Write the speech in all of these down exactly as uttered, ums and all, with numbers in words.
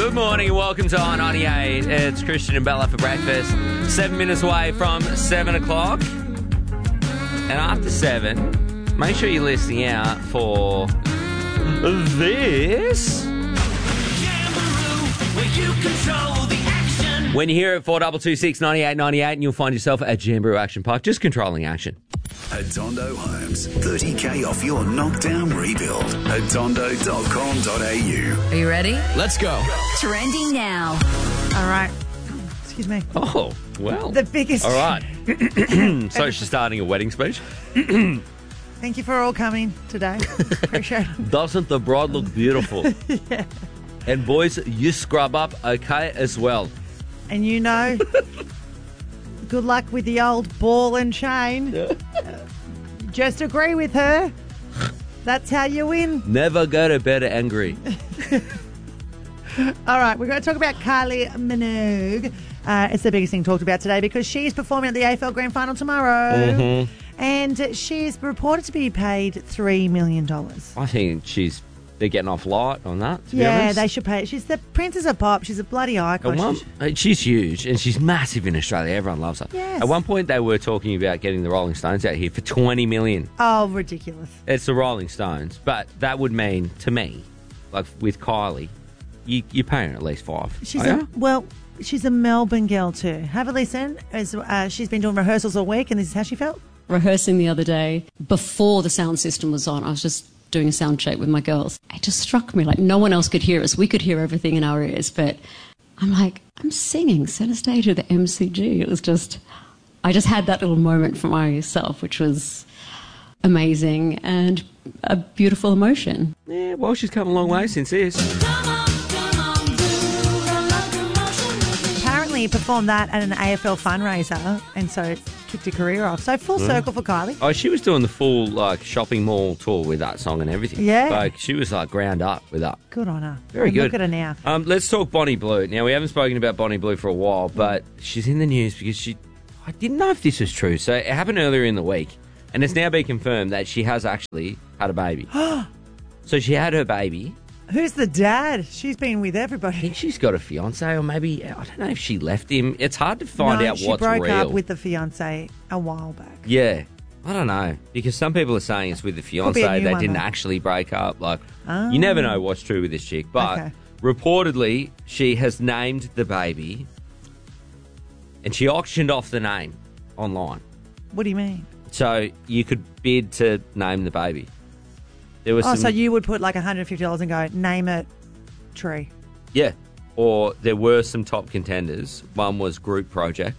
Good morning and welcome to R ninety-eight. It's Christian and Bella for breakfast. Seven minutes away from seven o'clock. And after seven, make sure you're listening out for this. When you hear it, four two two six, nine eight nine eight, and you'll find yourself at Jamboree Action Park, just controlling action. Atondo Homes, thirty K off your knockdown rebuild. atondo dot com dot a u. Are you ready? Let's go. Trending now. All right. Excuse me. Oh, well. The biggest. All right. So she's starting a wedding speech. Thank you for all coming today. Appreciate it. Doesn't the bride look beautiful? Yeah. And boys, you scrub up okay as well. And you know, good luck with the old ball and chain. Uh, just agree with her. That's how you win. Never go to bed angry. All right, we're going to talk about Kylie Minogue. Uh, it's the biggest thing talked about today because she's performing at the A F L Grand Final tomorrow. Mm-hmm. And she's reported to be paid three million dollars. I think she's they're getting off light on that, to be Yeah, honest. they should pay. She's the princess of pop. She's a bloody icon. At one, She's- she's huge and she's massive in Australia. Everyone loves her. Yes. At one point, they were talking about getting the Rolling Stones out here for twenty million dollars. Oh, ridiculous. It's the Rolling Stones, but that would mean, to me, like with Kylie, you, you're paying her at least five. She's Are a, ya? well, she's a Melbourne girl too. Have a listen. As uh, she's been doing rehearsals all week, and this is how she felt. Rehearsing the other day, before the sound system was on, I was just doing a sound check with my girls. It just struck me like no one else could hear us. We could hear everything in our ears, but I'm like, I'm singing centre stage of the M C G. It was just, I just had that little moment for myself, which was amazing and a beautiful emotion. Yeah, well, she's come a long way since this. Apparently, performed that at an A F L fundraiser, and so it kicked her career off. So full circle for Kylie. Oh, she was doing the full like shopping mall tour with that song and everything. Yeah. Like she was like ground up with that. Good on her. Very And good. Look at her now. Um, let's talk Bonnie Blue. Now, we haven't spoken about Bonnie Blue for a while, but she's in the news because she... I didn't know if this was true. So it happened earlier in the week, and it's now been confirmed that she has actually had a baby. So she had her baby. Who's the dad? She's been with everybody. I think she's got a fiancé, or maybe... I don't know if she left him. It's hard to find no, out she what's broke real. up with the fiance a while back. Yeah. I don't know. Because some people are saying it's with the Could be a fiancé. new They one, didn't though. actually break up. Like, Oh. you never know what's true with this chick. But Okay. reportedly, she has named the baby and she auctioned off the name online. What do you mean? So you could bid to name the baby. There was Oh, some, so you would put like one hundred fifty dollars and go, name it Tree. Yeah. Or there were some top contenders. One was Group Project.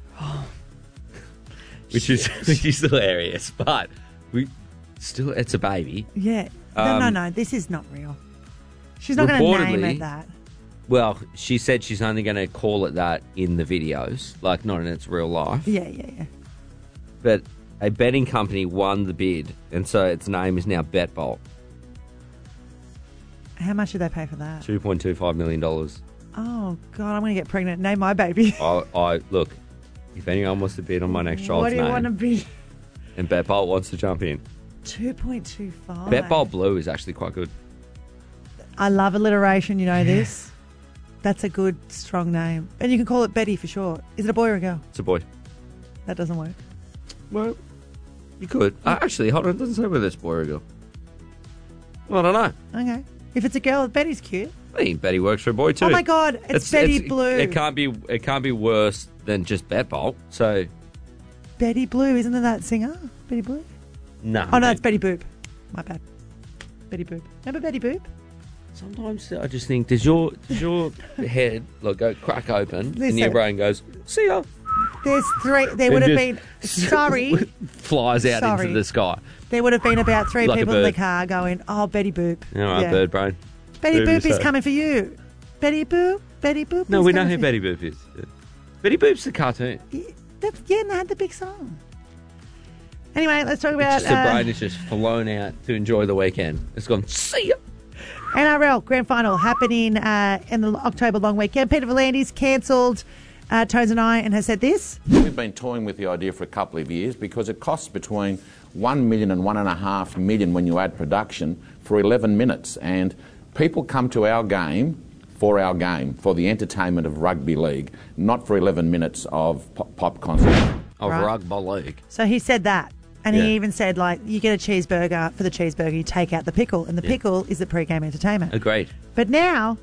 which is which is hilarious. But we still, it's a baby. Yeah. No, no, Um, no. This is not real. She's not going to name reportedly- it that. Well, she said she's only going to call it that in the videos, like not in its real life. Yeah, yeah, yeah. But a betting company won the bid, and so its name is now BetBolt. How much did they pay for that? two point two five million dollars. Oh, God, I'm going to get pregnant. Name my baby. I, I look, if anyone wants to bid on my next child's What do you name, want to be? and BetBolt wants to jump in, two point two five. BetBolt Blue is actually quite good. I love alliteration, you know this. That's a good, strong name. And you can call it Betty for short. Is it a boy or a girl? It's a boy. That doesn't work. Well, you could. Uh, actually, hold on, it doesn't say whether it's boy or girl. Well, I don't know. Okay. If it's a girl, Betty's cute. I think Betty works for a boy too. Oh, my God. It's, Betty Blue. It can't be. It can't be worse than just BetBolt. So Betty Blue. Isn't it that singer? Betty Blue? no. Oh, no, it's Betty Boop. My bad. Betty Boop. Remember Betty Boop? Sometimes I just think, does your does your head like go crack open and Listen. your brain goes, see ya? There's three. There would And have been. just Sorry. flies out Sorry. into the sky. There would have been about three Like a people in the bird. car going, oh, Betty Boop. All right, Yeah. bird brain. Betty Boop Boop is is that. coming for you. Betty Boop. Betty Boop. No, is we know coming who for Betty Boop is. Yeah. Betty Boop's the cartoon. you. Yeah, that's, yeah, and they had the big song. Anyway, let's talk about It's just the uh, brain is just flown out to enjoy the weekend. It's gone, see ya. N R L Grand Final happening uh, in the October long weekend. Peter Volandi's cancelled uh, Tones and I and has said this. We've been toying with the idea for a couple of years because it costs between one million and one and a half million when you add production for eleven minutes. And people come to our game four-hour game for the entertainment of rugby league, not for eleven minutes of pop, pop concert. Of Right. rugby league. So he said that. And Yeah. he even said, like, you get a cheeseburger. For the cheeseburger, you take out the pickle. And the Yeah. pickle is the pre-game entertainment. Agreed. But now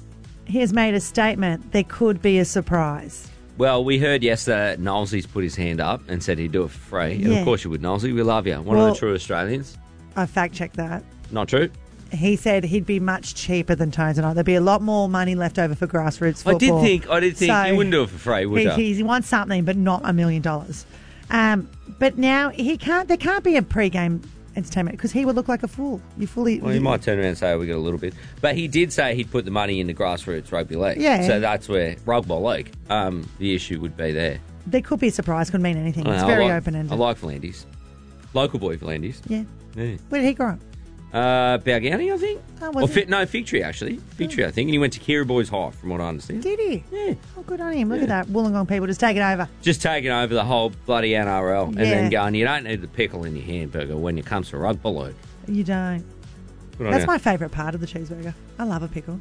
he has made a statement. There could be a surprise. Well, we heard yesterday that Knowlesy's put his hand up and said he'd do it for free. And Yeah. of course you would, Knowlesy. We love you. One Well- of the true Australians. I fact-checked that. Not true? He said he'd be much cheaper than Tones and I. There'd be a lot more money left over for grassroots football. I did think, I did think So you wouldn't do it for free, would he, you? he wants something, but not a million dollars. Um, but now he can't. There can't be a pre-game entertainment because he would look like a fool. You fully. Well, he might turn around and say, oh, we got a little bit. But he did say he'd put the money into grassroots rugby league. Yeah. So that's where rugby league, um, the issue would be there. There could be a surprise. Could mean anything. I It's know, I very like- open-ended. I like V'landys. Local boy V'landys. Yeah. Yeah. Where did he grow up? Uh, Balgownie, I think. Oh, was or it? Fit, no, Fig Tree, actually. Fig Tree, I think. And he went to Kira Boys High, from what I understand. Did he? Yeah. Oh, good on him. Look at that. Wollongong people just taking over. Just taking over the whole bloody N R L and Yeah. then going, you don't need the pickle in your hamburger when it comes to rugby league. You don't. Good on That's you. my favourite part of the cheeseburger. I love a pickle.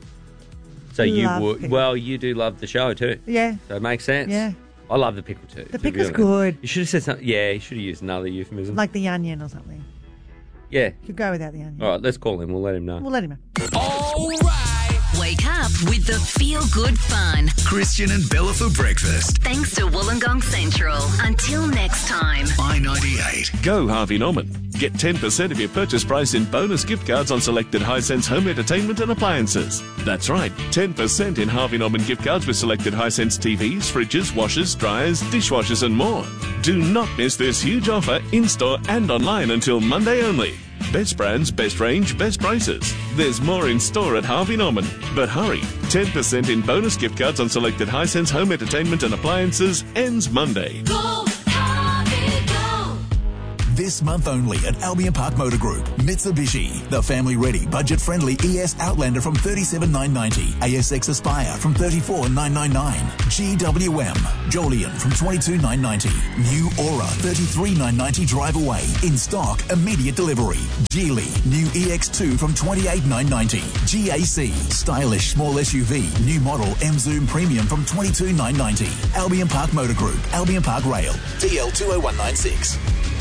So you love would, pickle. well, you do love the show too. Yeah. So it makes sense. Yeah. I love the pickle too. The to be pickle's honest. good. You should have said something. Yeah, you should have used another euphemism. Like the onion or something. yeah. You could go without the onion. All right, let's call him. We'll let him know. We'll let him know. All right. Wake up with the feel-good fun. Christian and Bella for breakfast. Thanks to Wollongong Central. Until next time. I ninety-eight. Go Harvey Norman. Get ten percent of your purchase price in bonus gift cards on selected Hisense home entertainment and appliances. That's right, ten percent in Harvey Norman gift cards with selected Hisense T Vs, fridges, washers, dryers, dishwashers and more. Do not miss this huge offer in-store and online until Monday only. Best brands, best range, best prices. There's more in store at Harvey Norman. But hurry, ten percent in bonus gift cards on selected Hisense home entertainment and appliances ends Monday. This month only at Albion Park Motor Group. Mitsubishi, the family-ready, budget-friendly E S Outlander from thirty-seven thousand nine hundred ninety. A S X Aspire from thirty-four thousand nine hundred ninety-nine. G W M, Jolion from twenty-two thousand nine hundred ninety. New Aura, thirty-three thousand nine hundred ninety drive away. In stock, immediate delivery. Geely, new E X two from twenty-eight thousand nine hundred ninety. G A C, stylish small S U V, new model M Zoom Premium from twenty-two thousand nine hundred ninety. Albion Park Motor Group, Albion Park Rail, D L two oh one nine six.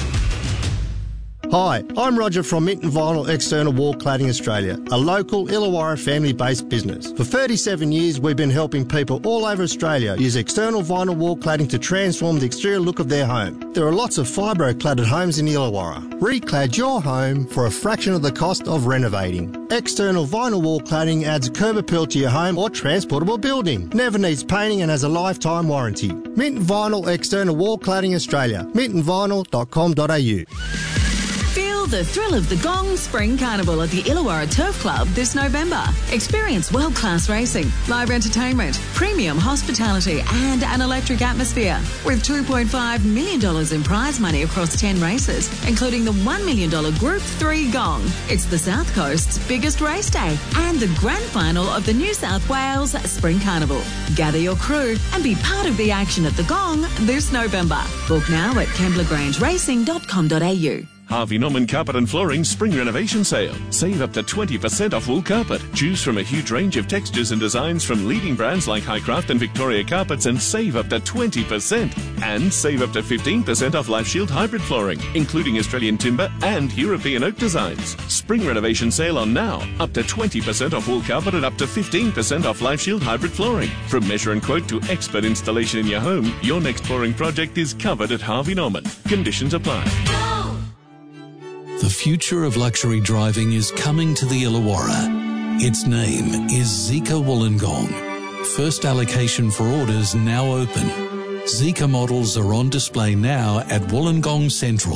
Hi, I'm Roger from Minton Vinyl External Wall Cladding Australia, a local Illawarra family-based business. For thirty-seven years, we've been helping people all over Australia use external vinyl wall cladding to transform the exterior look of their home. There are lots of fibro-cladded homes in Illawarra. Reclad your home for a fraction of the cost of renovating. External vinyl wall cladding adds curb appeal to your home or transportable building. Never needs painting and has a lifetime warranty. Minton Vinyl External Wall Cladding Australia. minton vinyl dot com dot a u. Feel the thrill of the Gong Spring Carnival at the Illawarra Turf Club this November. Experience world-class racing, live entertainment, premium hospitality and an electric atmosphere with two point five million dollars in prize money across ten races, including the one million dollars Group three Gong. It's the South Coast's biggest race day and the grand final of the New South Wales Spring Carnival. Gather your crew and be part of the action at the Gong this November. Book now at kembla grange racing dot com dot a u. Harvey Norman Carpet and Flooring Spring Renovation Sale. Save up to twenty percent off wool carpet. Choose from a huge range of textures and designs from leading brands like Highcraft and Victoria Carpets and save up to twenty percent. And save up to fifteen percent off Life Shield hybrid flooring, including Australian timber and European oak designs. Spring Renovation Sale on now. Up to twenty percent off wool carpet and up to fifteen percent off Life Shield hybrid flooring. From measure and quote to expert installation in your home, your next flooring project is covered at Harvey Norman. Conditions apply. The future of luxury driving is coming to the Illawarra. Its name is Zeekr Wollongong. First allocation for orders now open. Zeekr models are on display now at Wollongong Central.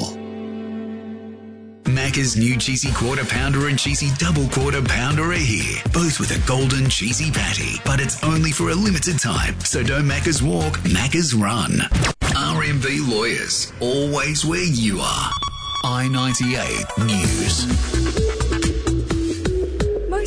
Macca's new cheesy quarter pounder and cheesy double quarter pounder are here, both with a golden cheesy patty, but it's only for a limited time, so don't Macca's walk, Macca's run. R M B Lawyers, always where you are. I ninety-eight News.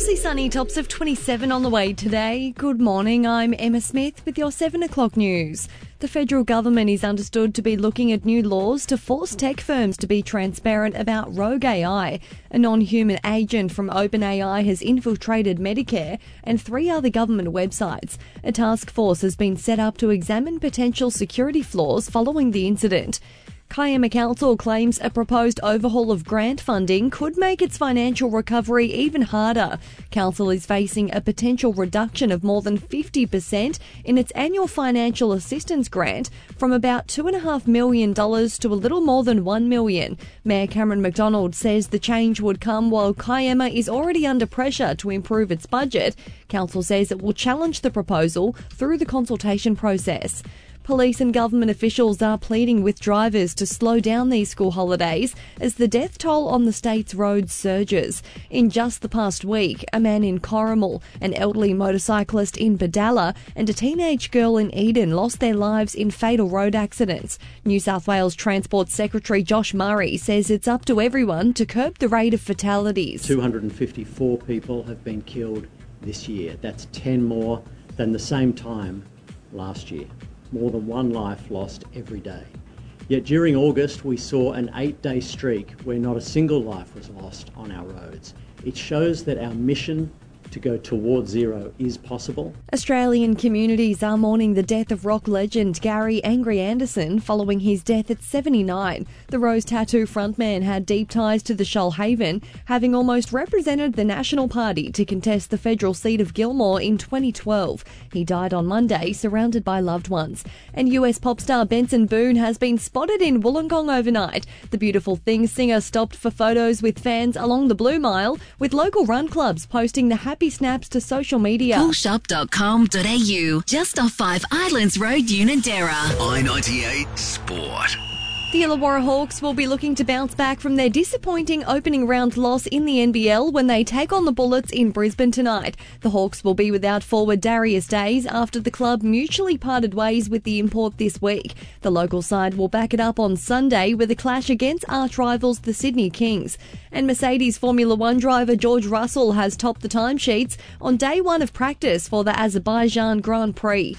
Mostly sunny, tops of twenty-seven on the way today. Good morning, I'm Emma Smith with your seven o'clock news. The federal government is understood to be looking at new laws to force tech firms to be transparent about rogue A I. A non-human agent from OpenAI has infiltrated Medicare and three other government websites. A task force has been set up to examine potential security flaws following the incident. Kiama Council claims a proposed overhaul of grant funding could make its financial recovery even harder. Council is facing a potential reduction of more than fifty percent in its annual financial assistance grant from about two point five million dollars to a little more than one million dollars. Mayor Cameron McDonald says the change would come while Kiama is already under pressure to improve its budget. Council says it will challenge the proposal through the consultation process. Police and government officials are pleading with drivers to slow down these school holidays as the death toll on the state's roads surges. In just the past week, a man in Corrimal, an elderly motorcyclist in Badalla, and a teenage girl in Eden lost their lives in fatal road accidents. New South Wales Transport Secretary Josh Murray says it's up to everyone to curb the rate of fatalities. two hundred fifty-four people have been killed this year. That's ten more than the same time last year. More than one life lost every day. Yet during August, we saw an eight-day streak where not a single life was lost on our roads. It shows that our mission to go towards zero is possible. Australian communities are mourning the death of rock legend Gary Angry Anderson following his death at seventy-nine. The Rose Tattoo frontman had deep ties to the Shoalhaven, having almost represented the National Party to contest the federal seat of Gilmore in twenty twelve. He died on Monday, surrounded by loved ones. And U S pop star Benson Boone has been spotted in Wollongong overnight. The Beautiful Things singer stopped for photos with fans along the Blue Mile, with local run clubs posting the happy snaps to social media. cool shop dot com dot a u, just off Five Islands Road, Unanderra. I ninety-eight Sport. The Illawarra Hawks will be looking to bounce back from their disappointing opening round loss in the N B L when they take on the Bullets in Brisbane tonight. The Hawks will be without forward Darius Days after the club mutually parted ways with the import this week. The local side will back it up on Sunday with a clash against arch rivals the Sydney Kings. And Mercedes Formula One driver George Russell has topped the timesheets on day one of practice for the Azerbaijan Grand Prix.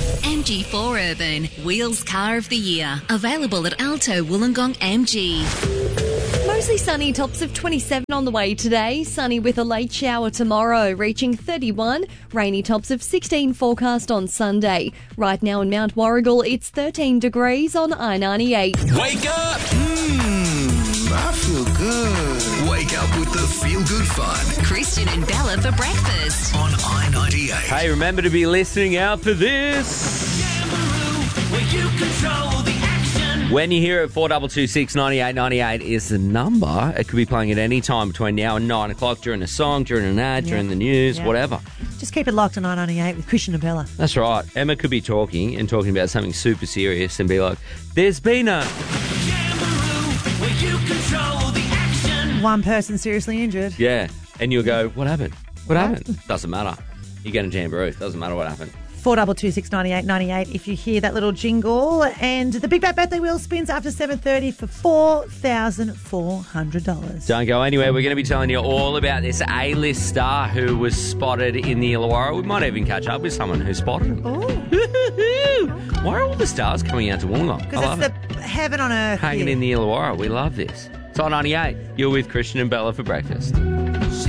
M G four Urban, Wheels Car of the Year. Available at Alto Wollongong M G. Mostly sunny, tops of twenty-seven on the way today. Sunny with a late shower tomorrow, reaching thirty-one. Rainy tops of sixteen forecast on Sunday. Right now in Mount Warrigal, it's thirteen degrees on I ninety-eight. Wake up! Mmm, I feel good. Wake up with the Feel Good Fun. Christian and Bella for breakfast. On I ninety-eight. Hey, remember to be listening out for this. When you hear it, four two two six, nine eight nine eight is the number. It could be playing at any time between now and nine o'clock, during a song, during an ad, Yeah. during the news, Yeah. whatever. Just keep it locked on I ninety-eight with Christian and Bella. That's right. Emma could be talking and talking about something super serious and be like, there's been a... One person seriously injured. Yeah. And you'll go, what happened? What happened? Doesn't matter. You get a jamboree. Doesn't matter what happened. four two two six, nine eight nine eight if you hear that little jingle. And the Big Bat Birthday Wheel spins after seven thirty for four thousand four hundred dollars. Don't go anywhere. We're going to be telling you all about this A-list star who was spotted in the Illawarra. We might even catch up with someone who spotted him. Why are all the stars coming out to Wollongong? I Because love it's it. the heaven on earth. Hanging here. in the Illawarra. We love this. It's on ninety-eight. You're with Christian and Bella for breakfast.